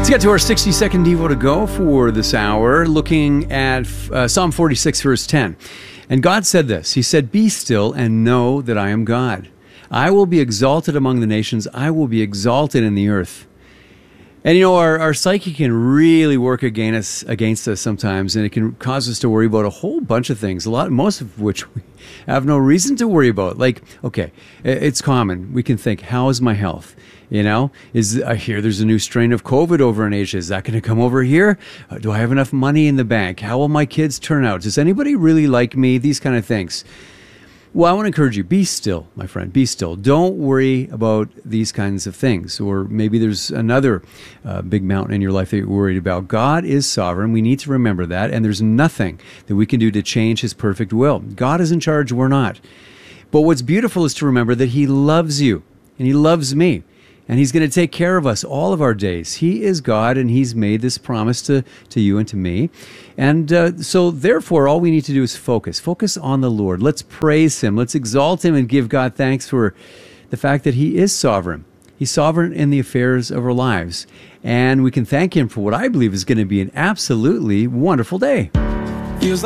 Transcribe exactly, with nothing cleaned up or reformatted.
Let's get to our sixty second Devo to go for this hour, looking at uh, Psalm forty-six, verse ten. And God said this, He said, "Be still and know that I am God. I will be exalted among the nations. I will be exalted in the earth." And you know, our, our psyche can really work against us, against us sometimes, and it can cause us to worry about a whole bunch of things, a lot, most of which we have no reason to worry about. Like, okay, it's common. We can think, how is my health? You know, is I hear there's a new strain of COVID over in Asia. Is that going to come over here? Uh, do I have enough money in the bank? How will my kids turn out? Does anybody really like me? These kind of things. Well, I want to encourage you, be still, my friend, be still. Don't worry about these kinds of things. Or maybe there's another uh, big mountain in your life that you're worried about. God is sovereign. We need to remember that. And there's nothing that we can do to change His perfect will. God is in charge. We're not. But what's beautiful is to remember that He loves you and He loves me. And He's going to take care of us all of our days. He is God, and He's made this promise to, to you and to me. And uh, so, therefore, all we need to do is focus. Focus on the Lord. Let's praise Him. Let's exalt Him and give God thanks for the fact that He is sovereign. He's sovereign in the affairs of our lives. And we can thank Him for what I believe is going to be an absolutely wonderful day.